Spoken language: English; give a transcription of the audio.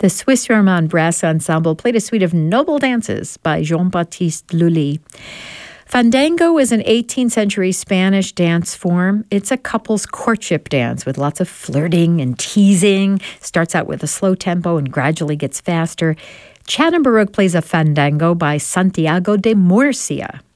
The Swiss Romand Brass Ensemble played a suite of noble dances by Jean-Baptiste Lully. Fandango is an 18th century Spanish dance form. It's a couple's courtship dance with lots of flirting and teasing. Starts out with a slow tempo and gradually gets faster. Channon Baruch plays a fandango by Santiago de Murcia.